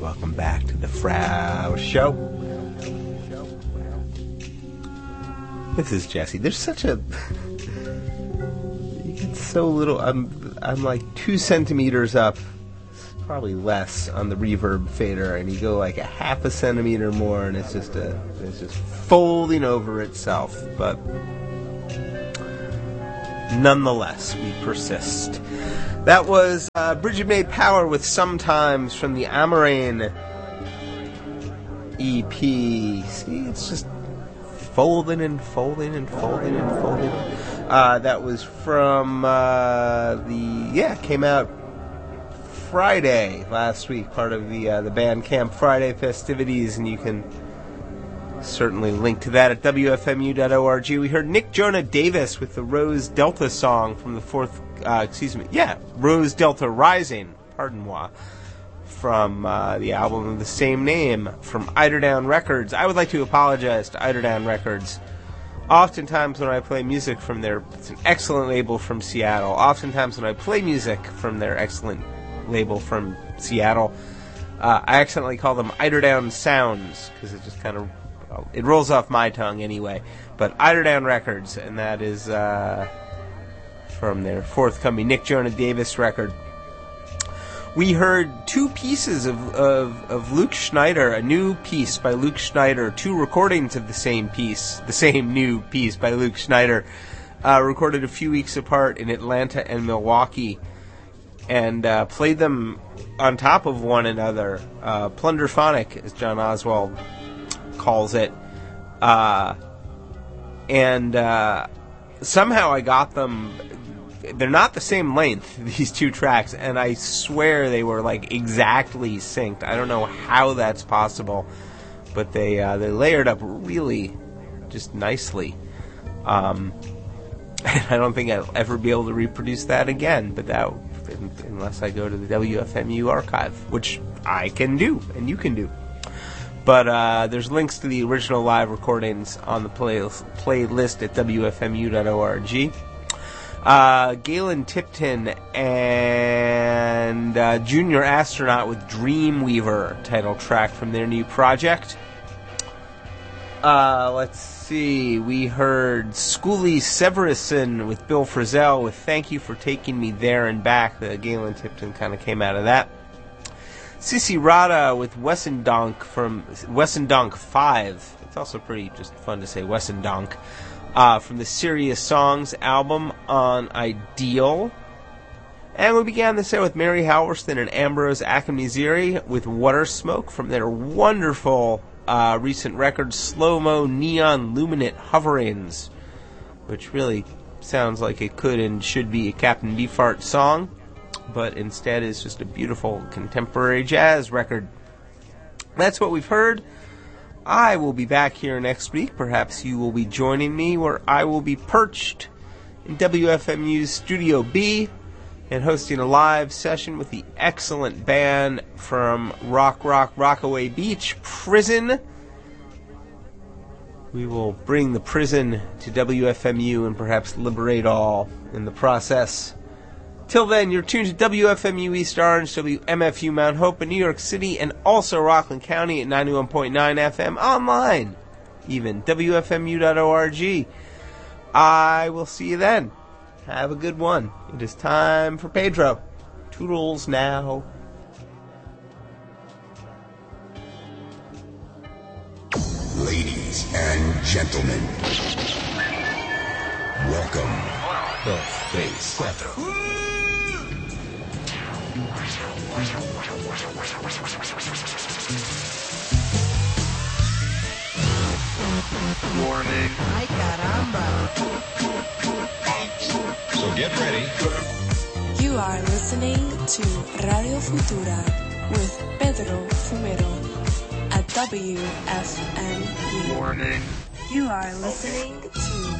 welcome back to the Frau Show. This is Jesse. There's such a... You get so little... I'm like 2 centimeters up, probably less, on the reverb fader, and you go like a half a centimeter more, and it's just folding over itself. But nonetheless, we persist. That was Bridget May Power with Sometimes from the Amarane EP. See, it's just folding and folding and folding and folding. That was from came out Friday last week, part of the Bandcamp Friday festivities, and you can certainly link to that at wfmu.org. We heard Nick Jonah Davis with the Rose Delta song from the Rose Delta Rising, pardon-moi, from the album of the same name from Eiderdown Records. I would like to apologize to Eiderdown Records. Oftentimes when I play music from it's an excellent label from Seattle. Oftentimes when I play music from their excellent label from Seattle, I accidentally call them Eiderdown Sounds, because it just kind of, it rolls off my tongue anyway. But Eiderdown Records, and that is from their forthcoming Nick Jonah Davis record. We heard 2 pieces of Luke Schneider, a new piece by Luke Schneider, 2 recordings of the same new piece by Luke Schneider, recorded a few weeks apart in Atlanta and Milwaukee, and played them on top of one another, plunderphonic, as John Oswald calls it, and somehow I got them. They're not the same length, these 2 tracks, and I swear they were like exactly synced. I don't know how that's possible, but they layered up really just nicely. And I don't think I'll ever be able to reproduce that again, but that unless I go to the WFMU archive, which I can do and you can do. But there's links to the original live recordings on the playlist at wfmu.org. Galen Tipton and Junior Astronaut with Dreamweaver, title track from their new project. Let's see, we heard Schoolie Severison with Bill Frisell with Thank You for Taking Me There and Back. The Galen Tipton kind of came out of that. Sissy Rada with Wessendonk from Wessendonk 5. It's also pretty just fun to say Wessendonk. From the Serious Songs album on Ideal. And we began the set with Mary Halverston and Ambrose Akinmiziri with Water Smoke from their wonderful recent record Slow-Mo Neon Luminate Hoverings, which really sounds like it could and should be a Captain Beefheart song, but instead is just a beautiful contemporary jazz record. That's what we've heard. I will be back here next week. Perhaps you will be joining me, where I will be perched in WFMU's Studio B and hosting a live session with the excellent band from Rockaway Beach, Prison. We will bring the prison to WFMU and perhaps liberate all in the process. Till then, you're tuned to WFMU East Orange, WMFU Mount Hope in New York City, and also Rockland County at 91.9 FM online, even WFMU.org. I will see you then. Have a good one. It is time for Pedro. Toodles now. Ladies and gentlemen, welcome. 2, 3, 4. Warning. Ay, caramba. So get ready. You are listening to Radio Futura with Pedro Fumero at WFMU. Warning. You are listening to